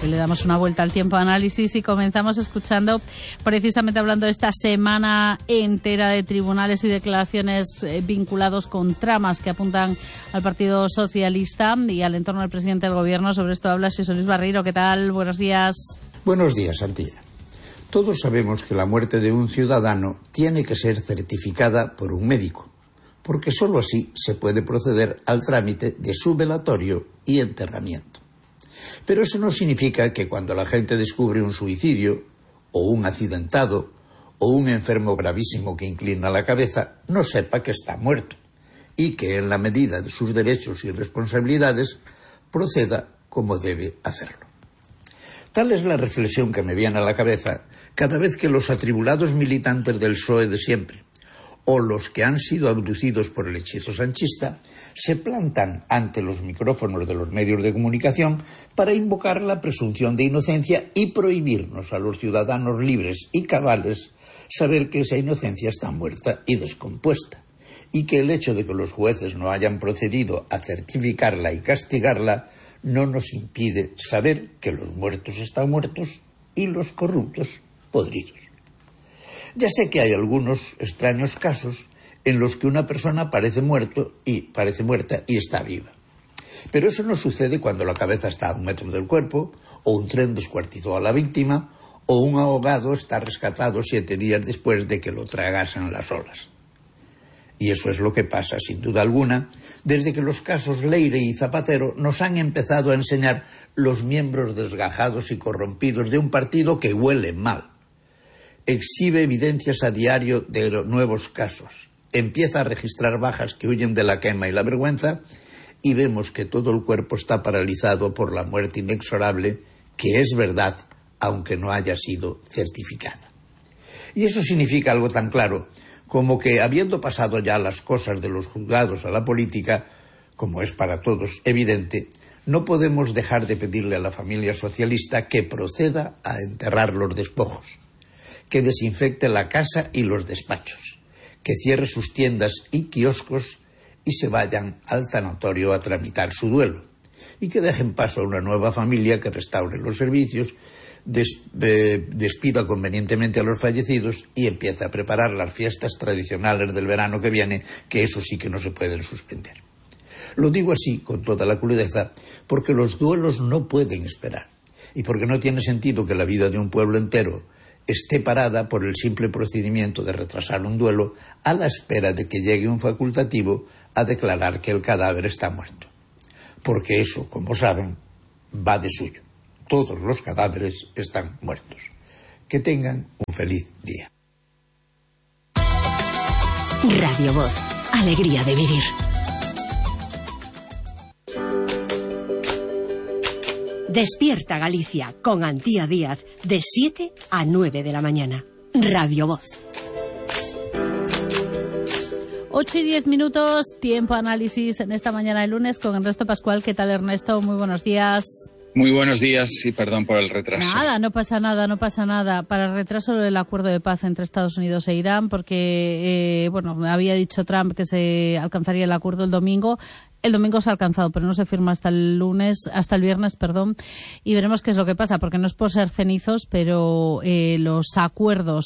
Hoy le damos una vuelta al tiempo de análisis y comenzamos escuchando, precisamente hablando de esta semana entera de tribunales y declaraciones vinculados con tramas que apuntan al Partido Socialista y al entorno del presidente del Gobierno. Sobre esto habla José Luis Barreiro. ¿Qué tal? Buenos días. Buenos días, Santilla. Todos sabemos que la muerte de un ciudadano tiene que ser certificada por un médico, porque sólo así se puede proceder al trámite de su velatorio y enterramiento. Pero eso no significa que cuando la gente descubre un suicidio, o un accidentado, o un enfermo gravísimo que inclina la cabeza, no sepa que está muerto, y que en la medida de sus derechos y responsabilidades proceda como debe hacerlo. Tal es la reflexión que me viene a la cabeza cada vez que los atribulados militantes del PSOE de siempre, o los que han sido abducidos por el hechizo sanchista, se plantan ante los micrófonos de los medios de comunicación para invocar la presunción de inocencia y prohibirnos a los ciudadanos libres y cabales saber que esa inocencia está muerta y descompuesta, y que el hecho de que los jueces no hayan procedido a certificarla y castigarla no nos impide saber que los muertos están muertos y los corruptos podridos. Ya sé que hay algunos extraños casos en los que una persona parece muerta y está viva. Pero eso no sucede cuando la cabeza está a 1 metro del cuerpo, o un tren descuartizó a la víctima, o un ahogado está rescatado 7 días después de que lo tragasen las olas. Y eso es lo que pasa, sin duda alguna, desde que los casos Leire y Zapatero nos han empezado a enseñar los miembros desgajados y corrompidos de un partido que huele mal. Exhibe evidencias a diario de nuevos casos, empieza a registrar bajas que huyen de la quema y la vergüenza, y vemos que todo el cuerpo está paralizado por la muerte inexorable, que es verdad, aunque no haya sido certificada. Y eso significa algo tan claro como que, habiendo pasado ya las cosas de los juzgados a la política, como es para todos evidente, no podemos dejar de pedirle a la familia socialista que proceda a enterrar los despojos, que desinfecte la casa y los despachos, que cierre sus tiendas y kioscos y se vayan al tanatorio a tramitar su duelo, y que dejen paso a una nueva familia que restaure los servicios, despida convenientemente a los fallecidos y empiece a preparar las fiestas tradicionales del verano que viene, que eso sí que no se pueden suspender. Lo digo así, con toda la crudeza, porque los duelos no pueden esperar, y porque no tiene sentido que la vida de un pueblo entero esté parada por el simple procedimiento de retrasar un duelo a la espera de que llegue un facultativo a declarar que el cadáver está muerto. Porque eso, como saben, va de suyo. Todos los cadáveres están muertos. Que tengan un feliz día. Radio Voz, alegría de vivir. Despierta Galicia con Antía Díaz de 7 a 9 de la mañana. Radio Voz. 8:10, tiempo análisis en esta mañana de lunes con Ernesto Pascual. ¿Qué tal, Ernesto? Muy buenos días. Muy buenos días y perdón por el retraso. Nada, no pasa nada. Para el retraso del acuerdo de paz entre Estados Unidos e Irán, porque, había dicho Trump que se alcanzaría el acuerdo el domingo. El domingo se ha alcanzado, pero no se firma hasta el viernes, y veremos qué es lo que pasa, porque no es por ser cenizos, pero los acuerdos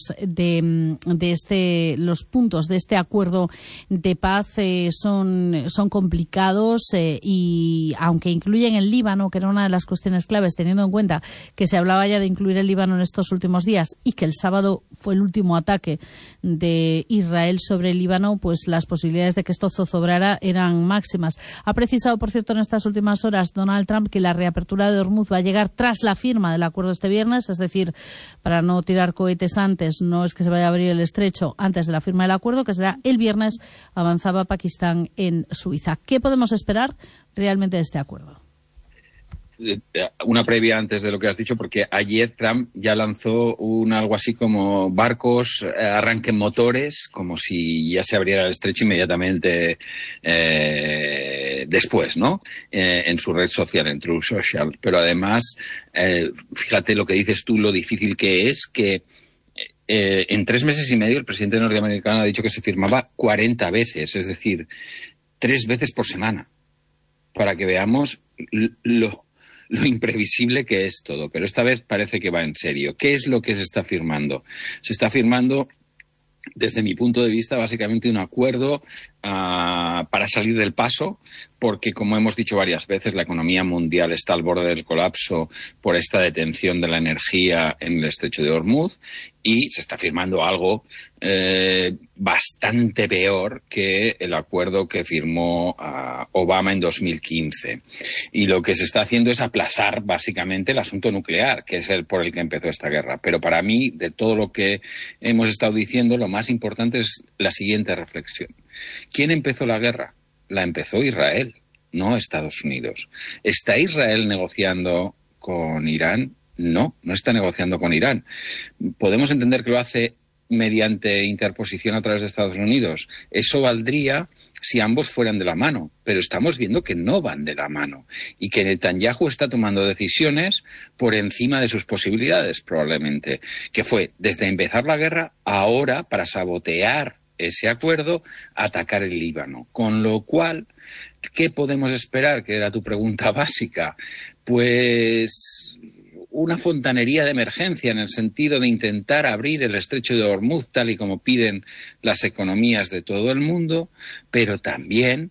los puntos de este acuerdo de paz son complicados, y aunque incluyen el Líbano, que era una de las cuestiones claves, teniendo en cuenta que se hablaba ya de incluir el Líbano en estos últimos días y que el sábado fue el último ataque de Israel sobre el Líbano, pues las posibilidades de que esto zozobrara eran máximas. Ha precisado, por cierto, en estas últimas horas Donald Trump que la reapertura de Hormuz va a llegar tras la firma del acuerdo este viernes, es decir, para no tirar cohetes antes, no es que se vaya a abrir el estrecho antes de la firma del acuerdo, que será el viernes. Avanzaba Pakistán en Suiza. ¿Qué podemos esperar realmente de este acuerdo? Una previa antes de lo que has dicho, porque ayer Trump ya lanzó algo así como barcos, arranquen motores, como si ya se abriera el estrecho inmediatamente después, ¿no? En su red social, en Truth Social. Pero además, fíjate lo que dices tú, lo difícil que es que en 3 meses y medio el presidente norteamericano ha dicho que se firmaba 40 veces, es decir, 3 veces por semana, para que veamos lo imprevisible que es todo. Pero esta vez parece que va en serio. ¿Qué es lo que se está firmando? Se está firmando, desde mi punto de vista, básicamente un acuerdo para salir del paso, porque, como hemos dicho varias veces, la economía mundial está al borde del colapso por esta detención de la energía en el estrecho de Hormuz, y se está firmando algo bastante peor que el acuerdo que firmó Obama en 2015. Y lo que se está haciendo es aplazar básicamente el asunto nuclear, que es el por el que empezó esta guerra. Pero para mí, de todo lo que hemos estado diciendo, lo más importante es la siguiente reflexión. ¿Quién empezó la guerra? La empezó Israel, no Estados Unidos. ¿Está Israel negociando con Irán? No, no está negociando con Irán. Podemos entender que lo hace mediante interposición a través de Estados Unidos. Eso valdría si ambos fueran de la mano, pero estamos viendo que no van de la mano y que Netanyahu está tomando decisiones por encima de sus posibilidades, probablemente, que fue desde empezar la guerra, ahora, para sabotear ese acuerdo, atacar el Líbano. Con lo cual, ¿qué podemos esperar? Que era tu pregunta básica. Pues una fontanería de emergencia, en el sentido de intentar abrir el estrecho de Hormuz tal y como piden las economías de todo el mundo, pero también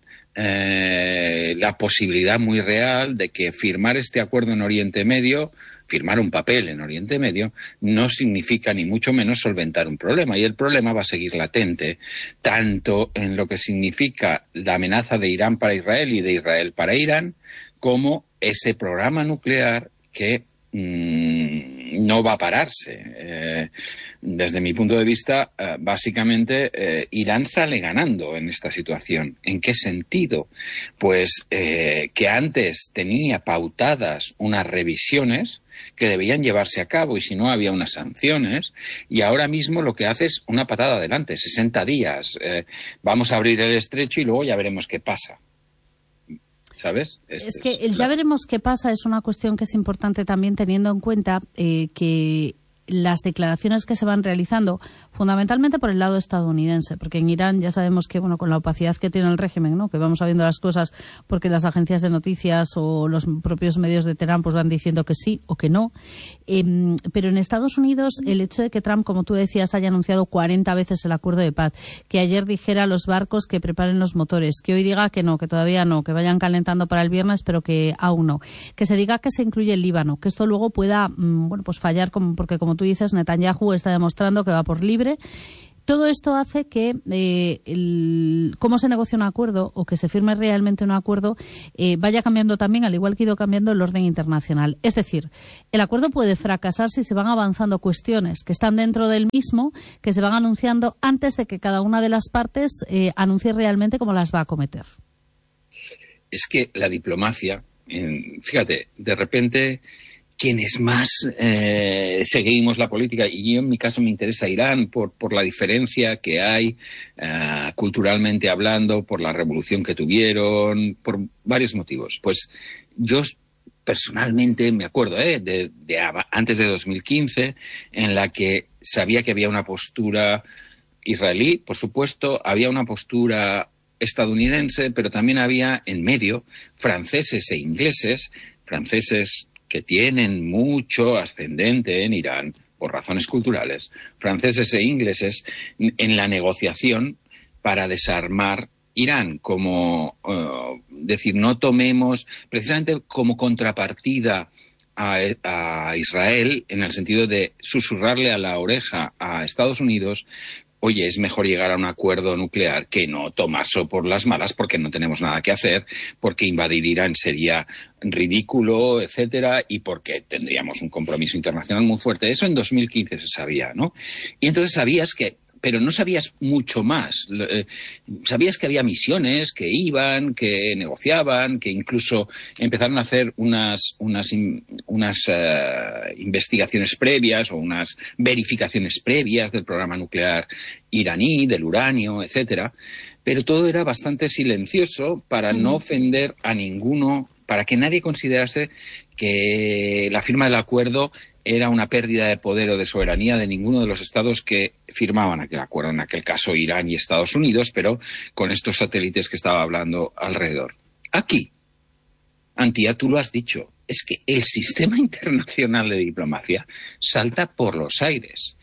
la posibilidad muy real de que firmar este acuerdo en Oriente Medio, firmar un papel en Oriente Medio, no significa ni mucho menos solventar un problema. Y el problema va a seguir latente, tanto en lo que significa la amenaza de Irán para Israel y de Israel para Irán, como ese programa nuclear que no va a pararse. Desde mi punto de vista, básicamente, Irán sale ganando en esta situación. ¿En qué sentido? Pues que antes tenía pautadas unas revisiones que debían llevarse a cabo, y si no había unas sanciones, y ahora mismo lo que hace es una patada adelante, 60 días. Vamos a abrir el estrecho y luego ya veremos qué pasa. ¿Sabes? Es que el ya veremos qué pasa es una cuestión que es importante también, teniendo en cuenta que las declaraciones que se van realizando, fundamentalmente por el lado estadounidense, porque en Irán ya sabemos que, bueno, con la opacidad que tiene el régimen, ¿no?, que vamos sabiendo las cosas porque las agencias de noticias o los propios medios de Teherán pues van diciendo que sí o que no. Pero en Estados Unidos, el hecho de que Trump, como tú decías, haya anunciado 40 veces el acuerdo de paz, que ayer dijera a los barcos que preparen los motores, que hoy diga que no, que todavía no, que vayan calentando para el viernes, pero que aún no, que se diga que se incluye el Líbano, que esto luego pueda pues fallar, porque como tú dices, Netanyahu está demostrando que va por libre. Todo esto hace que cómo se negocia un acuerdo, o que se firme realmente un acuerdo, vaya cambiando también, al igual que ha ido cambiando el orden internacional. Es decir, el acuerdo puede fracasar si se van avanzando cuestiones que están dentro del mismo, que se van anunciando antes de que cada una de las partes anuncie realmente cómo las va a acometer. Es que la diplomacia, fíjate, de repente, quienes más seguimos la política, y yo en mi caso me interesa Irán por la diferencia que hay culturalmente hablando, por la revolución que tuvieron, por varios motivos. Pues yo personalmente me acuerdo de antes de 2015, en la que sabía que había una postura israelí, por supuesto, había una postura estadounidense, pero también había en medio franceses e ingleses, franceses que tienen mucho ascendente en Irán por razones culturales, franceses e ingleses, en la negociación para desarmar Irán, como decir, no tomemos, precisamente como contrapartida a Israel, en el sentido de susurrarle a la oreja a Estados Unidos: oye, es mejor llegar a un acuerdo nuclear que no tomarlo por las malas, porque no tenemos nada que hacer, porque invadir Irán sería ridículo, etcétera, y porque tendríamos un compromiso internacional muy fuerte. Eso en 2015 se sabía, ¿no? Y entonces sabías que, pero no sabías mucho más. Sabías que había misiones que iban, que negociaban, que incluso empezaron a hacer unas investigaciones previas o unas verificaciones previas del programa nuclear iraní, del uranio, etcétera. Pero todo era bastante silencioso para no ofender a ninguno, para que nadie considerase que la firma del acuerdo era una pérdida de poder o de soberanía de ninguno de los estados que firmaban aquel acuerdo, en aquel caso Irán y Estados Unidos, pero con estos satélites que estaba hablando alrededor. Aquí, Antía, tú lo has dicho, es que el sistema internacional de diplomacia salta por los aires.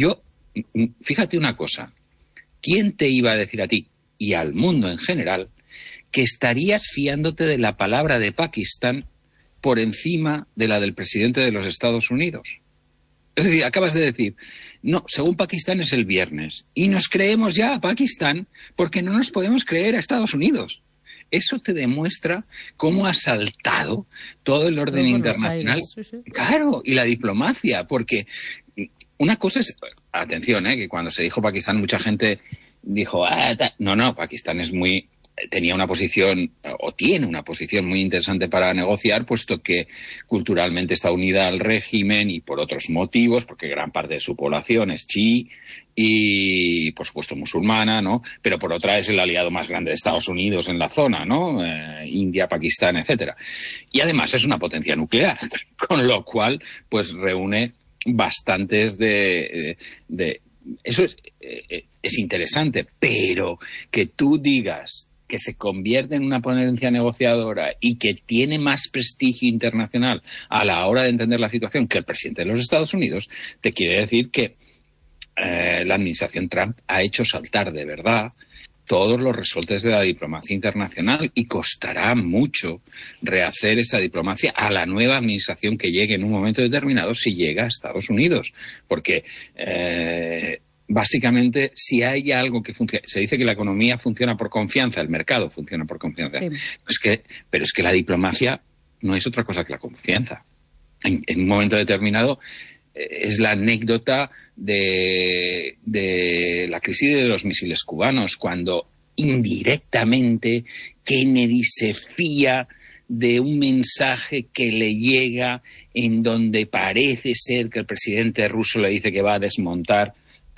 Fíjate una cosa, ¿quién te iba a decir a ti y al mundo en general que estarías fiándote de la palabra de Pakistán por encima de la del presidente de los Estados Unidos? Es decir, acabas de decir, no, según Pakistán es el viernes, y nos creemos ya a Pakistán porque no nos podemos creer a Estados Unidos. Eso te demuestra cómo ha saltado todo el orden internacional. Sí. Claro, y la diplomacia, porque una cosa es, atención, que cuando se dijo Pakistán mucha gente dijo, no, Pakistán tenía una posición, o tiene una posición muy interesante para negociar, puesto que culturalmente está unida al régimen y por otros motivos, porque gran parte de su población es chií y, por supuesto, musulmana, ¿no? Pero por otra es el aliado más grande de Estados Unidos en la zona, ¿no? India, Pakistán, etcétera. Y además es una potencia nuclear, con lo cual, pues reúne bastantes eso es interesante, pero que tú digas que se convierte en una potencia negociadora y que tiene más prestigio internacional a la hora de entender la situación que el presidente de los Estados Unidos, te quiere decir que la administración Trump ha hecho saltar de verdad todos los resortes de la diplomacia internacional y costará mucho rehacer esa diplomacia a la nueva administración que llegue en un momento determinado, si llega a Estados Unidos. Porque básicamente, si hay algo que funciona, se dice que la economía funciona por confianza, el mercado funciona por confianza. Sí. Pero es que la diplomacia no es otra cosa que la confianza. En un momento determinado es la anécdota de la crisis de los misiles cubanos, cuando indirectamente Kennedy se fía de un mensaje que le llega en donde parece ser que el presidente ruso le dice que va a desmontar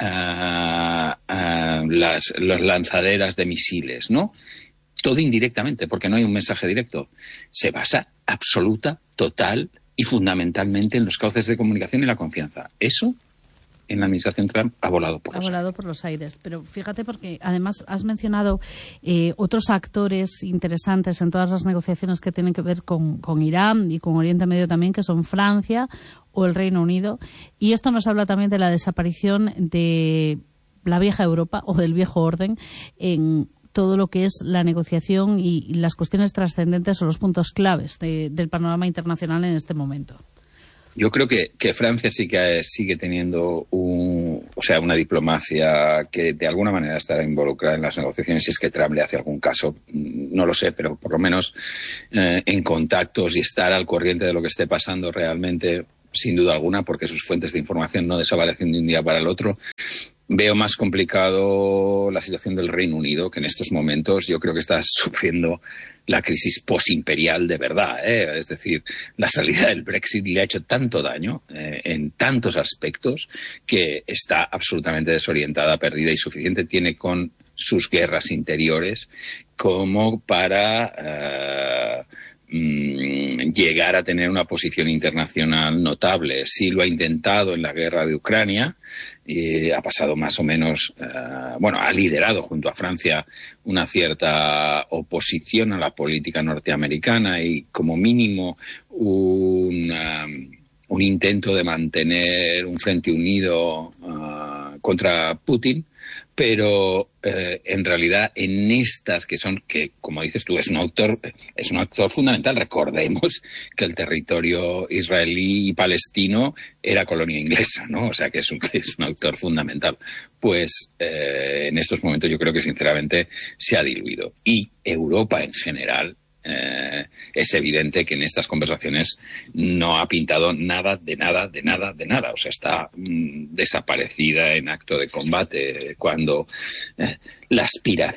las lanzaderas de misiles, ¿no? Todo indirectamente, porque no hay un mensaje directo. Se basa absoluta, total y fundamentalmente en los cauces de comunicación y la confianza. Eso, en la administración Trump, ha volado por los aires. Pero fíjate, porque además has mencionado otros actores interesantes en todas las negociaciones que tienen que ver con Irán y con Oriente Medio también, que son Francia o el Reino Unido. Y esto nos habla también de la desaparición de la vieja Europa o del viejo orden en todo lo que es la negociación y las cuestiones trascendentes o los puntos claves del panorama internacional en este momento. Yo creo que Francia sí que sigue teniendo una diplomacia que de alguna manera estará involucrada en las negociaciones, si es que Trump le hace algún caso, no lo sé, pero por lo menos en contactos y estar al corriente de lo que esté pasando realmente, sin duda alguna, porque sus fuentes de información no desaparecen de un día para el otro. Veo más complicado la situación del Reino Unido, que en estos momentos yo creo que está sufriendo la crisis posimperial de verdad, Es decir, la salida del Brexit le ha hecho tanto daño en tantos aspectos que está absolutamente desorientada, perdida, y suficiente tiene con sus guerras interiores como para llegar a tener una posición internacional notable. Sí lo ha intentado en la guerra de Ucrania, ha pasado más o menos, ha liderado junto a Francia una cierta oposición a la política norteamericana y como mínimo un intento de mantener un frente unido contra Putin, pero en realidad en estas que como dices tú, es un actor fundamental. Recordemos que el territorio israelí y palestino era colonia inglesa, ¿no? O sea que es un actor fundamental. Pues en estos momentos yo creo que sinceramente se ha diluido. Y Europa en general, es evidente que en estas conversaciones no ha pintado nada de nada. O sea, está desaparecida en acto de combate, cuando la aspiración